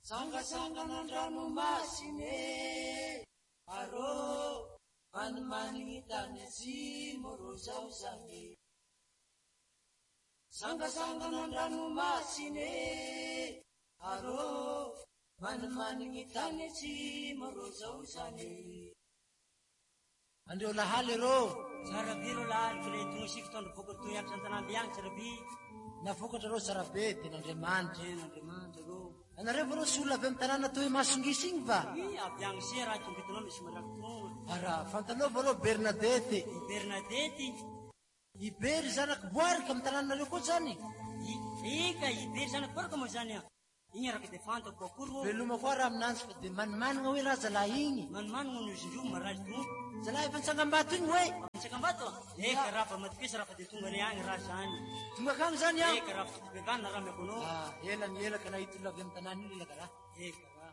Sangasanganandranomasine arô manimaniny tany atsimo ro zao zany. Sangasanganandranomasine arô manimaniny tany atsimo ro zao zany. Andreo lahaly rô Saraby rô lahaly kile tonga sika tondro voka toy aby santanamby agny saraby. navokatra rô sarabe ten'Andriamanitra. Ten'Andriamanitra rô. Anareo rô sola avy amin'ny tanàna toy Masongisy igny va? Avy agny sia raha tombitonao misy malaky tonga. Ara fantanova rô Bernadette. Bernadette. Ibery zanaky boarika amin'ny tanànareo koa zany. Ika ibery zanaky boarika moa zany a. Igny araka de fantako akory rô. Veloma koa raha aminanzy fa de manimanina hoe raha zalahy igny. Manimanina no izy indro marazy tonga. Zalahy efa nitsangambato igny hoe. Nitsangambato? Eka raha fa matikisa raha fa de tonga le agny raha zany. Tonga kagny zany a? Eka raha fa tobekana raha miakonao. Ela ny ela ka nahita olona avy amin'ny tanàna iny laka raha. Eka.